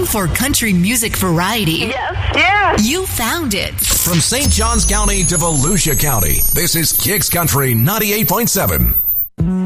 for country music variety. Yes. Yes. You found it. From St. Johns County to Volusia County, this is Kicks Country 98.7.